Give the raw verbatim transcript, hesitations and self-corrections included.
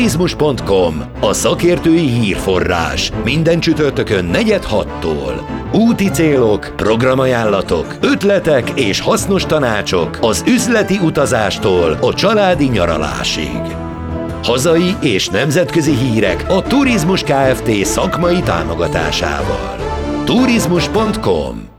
Turizmus pont com, a szakértői hírforrás. Minden csütörtökön negyed hattól. Úti célok, programajánlatok, ötletek és hasznos tanácsok az üzleti utazástól a családi nyaralásig. Hazai és nemzetközi hírek a Turizmus Kft. Szakmai támogatásával. Turizmus pont com